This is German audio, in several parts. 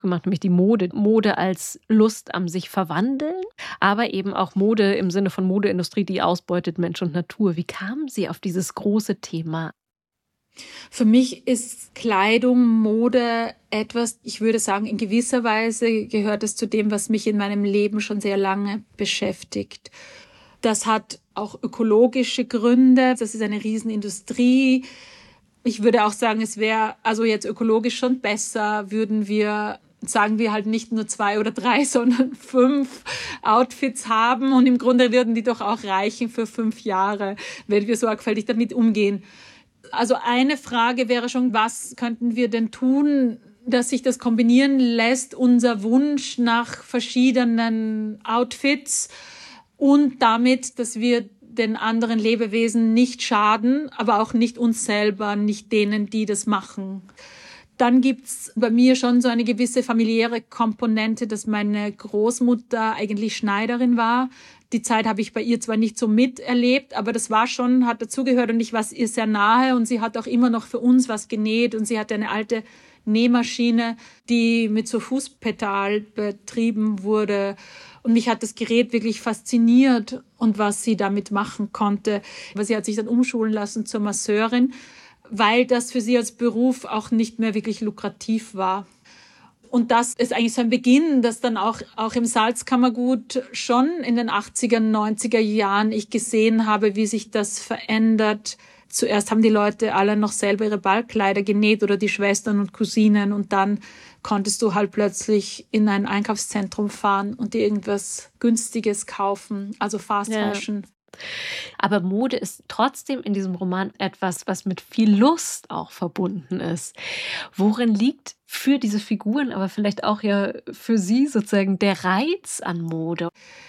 gemacht, nämlich die Mode. Mode als Lust am sich verwandeln, aber eben auch Mode im Sinne von Modeindustrie, die ausbeutet Mensch und Natur. Wie kamen Sie auf dieses große Thema? Für mich ist Kleidung, Mode etwas, ich würde sagen, in gewisser Weise gehört es zu dem, was mich in meinem Leben schon sehr lange beschäftigt. Das hat auch ökologische Gründe. Das ist eine Riesenindustrie. Ich würde auch sagen, es wäre also jetzt ökologisch schon besser, würden wir, sagen wir halt nicht nur 2 oder 3, sondern 5 Outfits haben. Und im Grunde würden die doch auch reichen für 5 Jahre, wenn wir sorgfältig damit umgehen. Also eine Frage wäre schon, was könnten wir denn tun, dass sich das kombinieren lässt, unser Wunsch nach verschiedenen Outfits und damit, dass wir den anderen Lebewesen nicht schaden, aber auch nicht uns selber, nicht denen, die das machen. Dann gibt's bei mir schon so eine gewisse familiäre Komponente, dass meine Großmutter eigentlich Schneiderin war. Die Zeit habe ich bei ihr zwar nicht so miterlebt, aber das war schon, hat dazugehört und ich war ihr sehr nahe und sie hat auch immer noch für uns was genäht und sie hatte eine alte Nähmaschine, die mit so Fußpedal betrieben wurde. Und mich hat das Gerät wirklich fasziniert und was sie damit machen konnte. Aber sie hat sich dann umschulen lassen zur Masseurin, weil das für sie als Beruf auch nicht mehr wirklich lukrativ war. Und das ist eigentlich so ein Beginn, dass dann auch im Salzkammergut schon in den 80er, 90er Jahren ich gesehen habe, wie sich das verändert. Zuerst haben die Leute alle noch selber ihre Ballkleider genäht oder die Schwestern und Cousinen und dann konntest du halt plötzlich in ein Einkaufszentrum fahren und dir irgendwas Günstiges kaufen, also Fast Fashion. Aber Mode ist trotzdem in diesem Roman etwas, was mit viel Lust auch verbunden ist. Worin liegt für diese Figuren, aber vielleicht auch ja für Sie sozusagen der Reiz an Mode?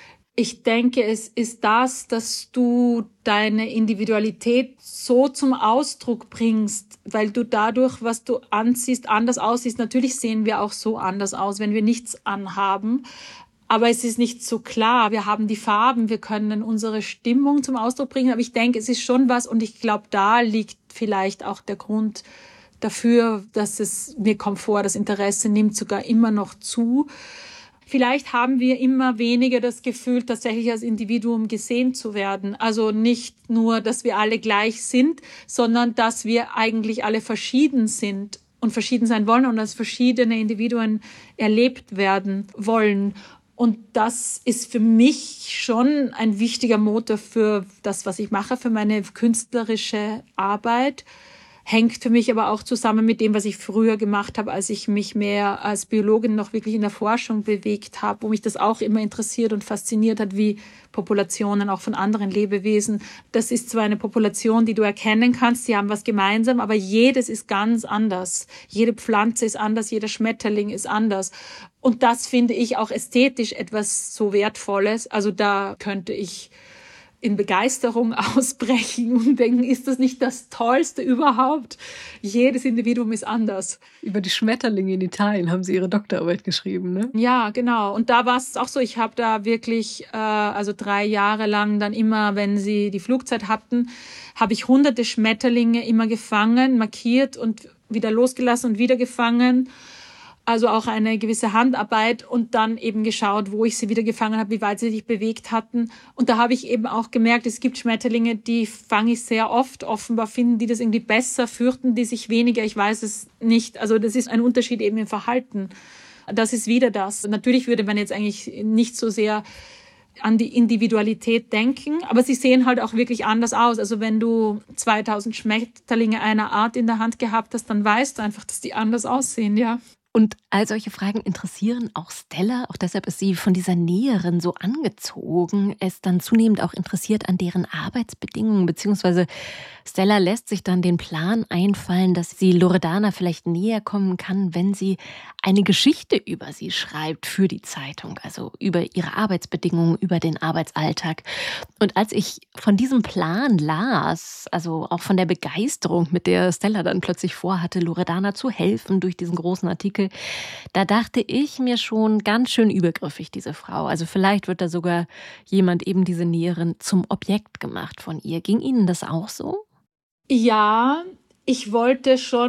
Ich denke, es ist das, dass du deine Individualität so zum Ausdruck bringst, weil du dadurch, was du anziehst, anders aussiehst. Natürlich sehen wir auch so anders aus, wenn wir nichts anhaben. Aber es ist nicht so klar. Wir haben die Farben, wir können unsere Stimmung zum Ausdruck bringen. Aber ich denke, es ist schon was und ich glaube, da liegt vielleicht auch der Grund dafür, dass es, mir kommt vor, das Interesse nimmt sogar immer noch zu. Vielleicht haben wir immer weniger das Gefühl, tatsächlich als Individuum gesehen zu werden. Also nicht nur, dass wir alle gleich sind, sondern dass wir eigentlich alle verschieden sind und verschieden sein wollen und als verschiedene Individuen erlebt werden wollen. Und das ist für mich schon ein wichtiger Motor für das, was ich mache, für meine künstlerische Arbeit. Hängt für mich aber auch zusammen mit dem, was ich früher gemacht habe, als ich mich mehr als Biologin noch wirklich in der Forschung bewegt habe, wo mich das auch immer interessiert und fasziniert hat, wie Populationen auch von anderen Lebewesen. Das ist zwar eine Population, die du erkennen kannst, sie haben was gemeinsam, aber jedes ist ganz anders. Jede Pflanze ist anders, jeder Schmetterling ist anders. Und das finde ich auch ästhetisch etwas so Wertvolles. Also da könnte ich in Begeisterung ausbrechen und denken, ist das nicht das Tollste überhaupt? Jedes Individuum ist anders. Über die Schmetterlinge in Italien haben Sie Ihre Doktorarbeit geschrieben, ne? Ja, genau. Und da war es auch so, ich habe da wirklich, also 3 Jahre lang dann immer, wenn sie die Flugzeit hatten, habe ich hunderte Schmetterlinge immer gefangen, markiert und wieder losgelassen und wieder gefangen. Also auch eine gewisse Handarbeit und dann eben geschaut, wo ich sie wieder gefangen habe, wie weit sie sich bewegt hatten. Und da habe ich eben auch gemerkt, es gibt Schmetterlinge, die fange ich sehr oft. Offenbar finden die das irgendwie besser, fürchten die sich weniger. Ich weiß es nicht. Also das ist ein Unterschied eben im Verhalten. Das ist wieder das. Natürlich würde man jetzt eigentlich nicht so sehr an die Individualität denken, aber sie sehen halt auch wirklich anders aus. Also wenn du 2000 Schmetterlinge einer Art in der Hand gehabt hast, dann weißt du einfach, dass die anders aussehen, ja. Und all solche Fragen interessieren auch Stella. Auch deshalb ist sie von dieser Näherin so angezogen, ist dann zunehmend auch interessiert an deren Arbeitsbedingungen, beziehungsweise Stella lässt sich dann den Plan einfallen, dass sie Loredana vielleicht näher kommen kann, wenn sie eine Geschichte über sie schreibt für die Zeitung, also über ihre Arbeitsbedingungen, über den Arbeitsalltag. Und als ich von diesem Plan las, also auch von der Begeisterung, mit der Stella dann plötzlich vorhatte, Loredana zu helfen durch diesen großen Artikel, da dachte ich mir schon ganz schön übergriffig, diese Frau. Also vielleicht wird da sogar jemand, eben diese Näherin, zum Objekt gemacht von ihr. Ging Ihnen das auch so? Ja, ich wollte schon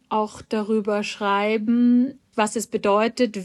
auch darüber schreiben, was es bedeutet,